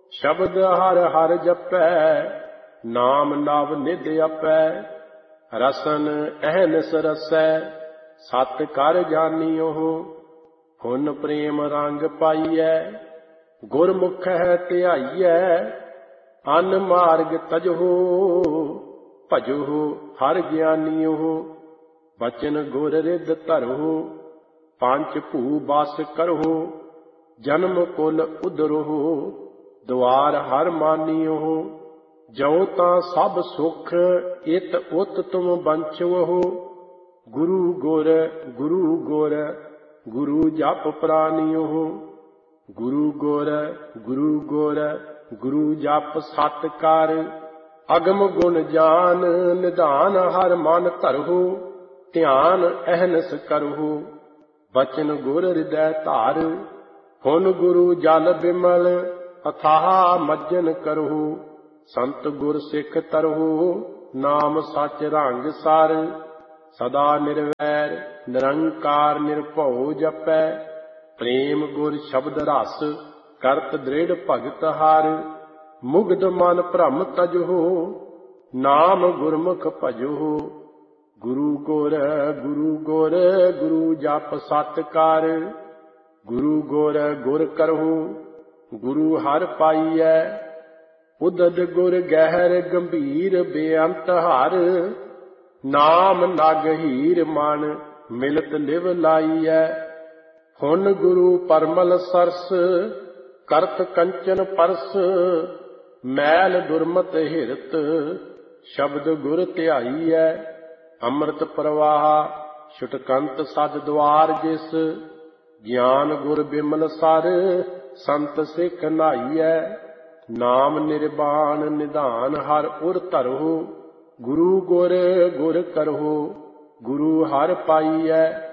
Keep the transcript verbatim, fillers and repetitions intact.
ਸ਼ਬਦ ਹਰ ਹਰ ਜਪੈ, ਨਾਮ ਨਵ ਨਿਧ ਆਪੈ। ਰਸਨ ਅਹਨਿਸ ਰਸੈ, ਸਤ ਕਰ ਜਾਣਿਓ। ਹੁਨ ਪ੍ਰੇਮ ਰੰਗ ਪਾਈਐ, ਗੁਰਮੁਖ ਹੈ ਧਿਆਈਐ। ਅਨ ਮਾਰਗ ਤਜਹੁ, ਭਜਹੁ ਹਰ ਗਿਆਨੀਓ। ਬਚਨ ਗੁਰ ਰਿਦ ਧਰਹੁ, ਪੰਚ ਭੂ ਬਸ ਕਰਹੁ। ਜਨਮ ਕੁਲ ਉਧਰਹੁ, ਦੁਆਰ ਹਰ ਮਾਨਿਓ। ਜਉ ਤਾਂ ਸਭ ਸੁਖ, ਇਤ ਉਤ ਤੁਮ ਬੰਚਵਹੁ। ਗੁਰੂ ਗੁਰ ਗੁਰੂ ਗੁਰ, ਗੁਰੂ ਜਪ ਪ੍ਰਾਨਿਓ। ਗੁਰੂ ਗੁਰ ਗੁਰੂ ਗੁਰ, ਗੁਰੂ ਜਪ ਸਤ ਕਰ। ਅਗਮ ਗੁਣ ਜਾਨ, ਨਿਧਾਨ ਹਰ ਮਨ ਧਰਹੁ। ਧਿਆਨ ਅਹਨਿਸ ਕਰਹੁ, ਬਚਨ ਗੁਰ ਹਿਰਦੈ ਧਾਰ। ਹੁਨ ਗੁਰੂ ਜਲ ਬਿਮਲ, ਅਥਾਹ ਮੱਜਨ ਕਰਹੁ। ਸੰਤ ਗੁਰ ਸਿੱਖ ਤਰਹੁ, ਨਾਮ ਸਚ ਰੰਗ ਸਰ। ਸਦਾ ਨਿਰਵੈਰ ਨਿਰੰਕਾਰ ਨਿਰਭਉ ਜਪੈ। ਪ੍ਰੇਮ ਗੁਰ ਸ਼ਬਦ ਰਸ, ਕਰਤ ਦ੍ਰਿੜ ਭਗਤ ਹਰ। ਮੁਗਧ ਮਨ ਭ੍ਰਮ ਤਜਹੁ, ਨਾਮ ਗੁਰਮੁਖ ਭਜਹੁ। ਗੁਰੂ ਗੁਰ ਗੁਰੂ ਗੁਰ, ਗੁਰੂ ਜਪ ਸਤ ਕਰ। ਗੁਰੂ ਗੁਰ ਗੁਰ ਕਰਹੁ, ਗੁਰੂ ਹਰਿ ਪਾਈਐ। ਉਦਦ ਗੁਰ ਗਹਿਰ ਗੰਭੀਰ, ਬੇਅੰਤ ਹਰ। ਨਾਮ ਨਗ ਹੀਰ ਮਨ, ਮਿਲਤ ਲਿਵ ਲਾਈਐ। ਹੁਨ ਗੁਰੂ ਪਰਮਲ ਸਰਸ, ਕਰਤ ਕੰਚਨ ਪਰਸ। ਮੈਲ ਦੁਰਮਤ ਹਿਰਤ, ਸ਼ਬਦ ਗੁਰ ਧਿਆਈਐ। ਅੰਮ੍ਰਿਤ ਪ੍ਰਵਾਹ, ਛੁਟਕੰਤ ਸਦ ਦੁਆਰ ਜਿਸ। ਗਿਆਨ ਗੁਰ ਬਿਮਲ ਸਰ, ਸੰਤ ਸਿੱਖ ਨਾਈਐ। ਨਾਮ ਨਿਰਵਾਣ ਨਿਧਾਨ ਹਰ ਉਰ ਧਰਹੁ। ਗੁਰੂ ਗੁਰ ਗੁਰ ਕਰਹੁ, ਗੁਰੂ ਹਰਿ ਪਾਈਐ।